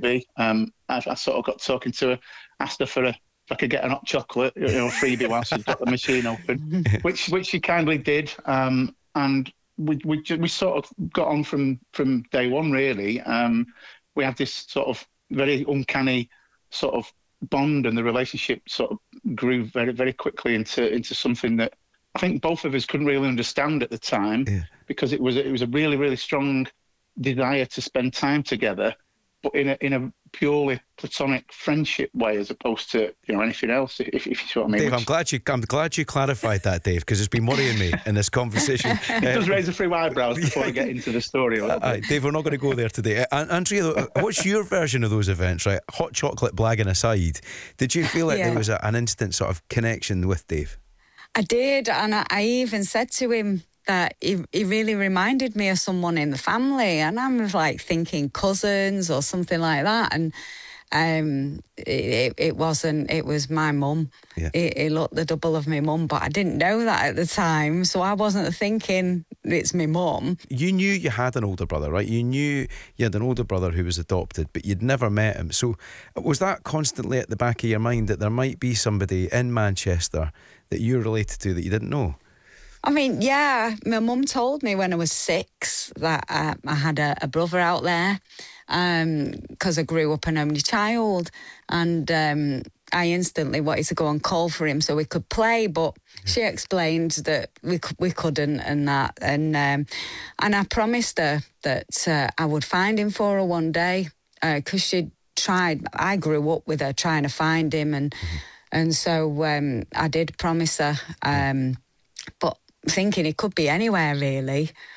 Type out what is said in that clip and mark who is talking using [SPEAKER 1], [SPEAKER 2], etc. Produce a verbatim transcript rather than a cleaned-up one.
[SPEAKER 1] be. Um, I, I sort of got talking to her, asked her for a, if I could get an hot chocolate, you know, freebie while she's got the machine open, which which she kindly did. Um, and we we we sort of got on from from day one, really. Um, we had this sort of very uncanny sort of bond, and the relationship sort of grew very very quickly into into something that I think both of us couldn't really understand at the time,
[SPEAKER 2] yeah.
[SPEAKER 1] because it was it was a really really strong desire to spend time together, but in a in a purely platonic friendship way, as opposed to, you know, anything else. If, if you see what I mean.
[SPEAKER 2] Dave,
[SPEAKER 1] Which,
[SPEAKER 2] I'm glad you I'm glad you clarified that, Dave, because it's been worrying me in this conversation.
[SPEAKER 1] it does
[SPEAKER 2] uh,
[SPEAKER 1] raise a few eyebrows before
[SPEAKER 2] yeah,
[SPEAKER 1] I get into the story a little
[SPEAKER 2] uh,
[SPEAKER 1] bit.
[SPEAKER 2] Dave, we're not going to go there today. Uh, Andrea, what's your version of those events? Right, hot chocolate blagging aside, did you feel like
[SPEAKER 3] Yeah.
[SPEAKER 2] there was a, an instant sort of connection with Dave?
[SPEAKER 3] I did, and I, I even said to him that he, he really reminded me of someone in the family, and I was like thinking cousins or something like that, and um, it, it wasn't. It was my mum.
[SPEAKER 2] Yeah.
[SPEAKER 3] He, he looked the double of my mum, but I didn't know that at the time, so I wasn't thinking it's my mum.
[SPEAKER 2] You knew you had an older brother, right? You knew you had an older brother who was adopted, but you'd never met him. So was that constantly at the back of your mind that there might be somebody in Manchester that you're related to that you didn't know?
[SPEAKER 3] I mean, yeah, my mum told me when I was six that uh, I had a, a brother out there, because um, I grew up an only child, and um, I instantly wanted to go and call for him so we could play, but she explained that we we couldn't, and that, and um, and I promised her that uh, I would find him for her one day, because uh, she tried. I grew up with her trying to find him, and mm-hmm. and so um, I did promise her, um, but thinking it could be anywhere really.